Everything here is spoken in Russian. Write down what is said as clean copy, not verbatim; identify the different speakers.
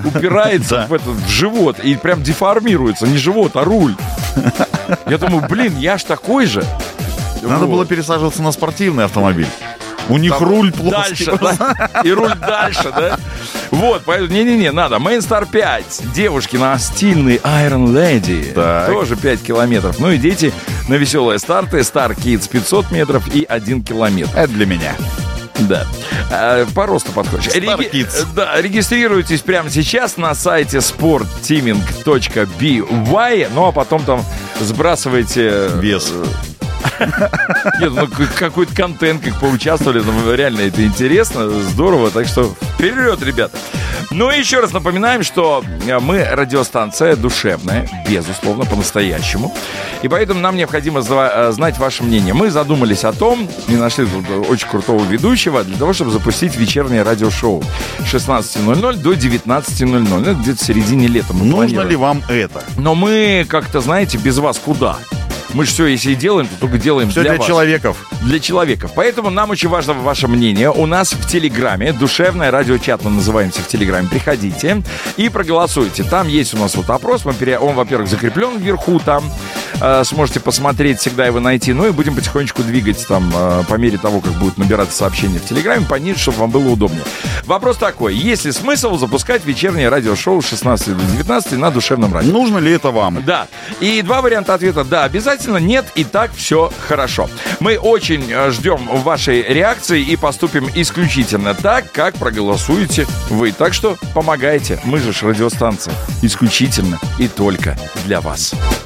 Speaker 1: упирается в живот и прям деформируется. Не живот, а руль. Я думаю, блин, я ж такой же.
Speaker 2: Надо было пересаживаться на спортивный автомобиль. У них там руль плоский.
Speaker 1: Дальше, да? И руль дальше, да? Вот, поэтому, не-не-не, надо. Mainstar 5. Девушки на стильный Iron Lady. Так. Тоже 5 километров. Ну и дети на веселые старты. Star Kids 500 метров и 1 километр.
Speaker 2: Это для меня.
Speaker 1: Да. По росту подходишь. Да, регистрируйтесь прямо сейчас на сайте sportteaming.by. Ну, а потом там сбрасывайте...
Speaker 2: Вес.
Speaker 1: Нет, ну какой-то контент, как поучаствовали, ну, реально это интересно, здорово, так что вперед, ребята. Ну и еще раз напоминаем, что мы радиостанция душевная, безусловно, по-настоящему. И поэтому нам необходимо знать ваше мнение. Мы задумались о том, и нашли очень крутого ведущего для того, чтобы запустить вечернее радиошоу с 16:00 до 19:00. Это где-то в середине лета.
Speaker 2: Нужно ли вам это?
Speaker 1: Но мы как-то, знаете, без вас куда? Мы же все, если и делаем, то только делаем
Speaker 2: все для вас. Человеков.
Speaker 1: Для человеков. Поэтому нам очень важно ваше мнение. У нас в Телеграме, душевное радиочат мы называемся в Телеграме. Приходите и проголосуйте. Там есть у нас вот опрос. Он, во-первых, закреплен вверху там. Сможете посмотреть, всегда его найти. Ну и будем потихонечку двигать там по мере того, как будут набираться сообщения в Телеграме, пониже, чтобы вам было удобнее. Вопрос такой. Есть ли смысл запускать вечернее радиошоу с 16 до 19 на душевном радио?
Speaker 2: Нужно ли это вам?
Speaker 1: Да. И два варианта ответа. Да, обязательно. Нет, и так все хорошо. Мы очень ждем вашей реакции и поступим исключительно так, как проголосуете вы. Так что помогайте. Мы же радиостанция исключительно и только для вас.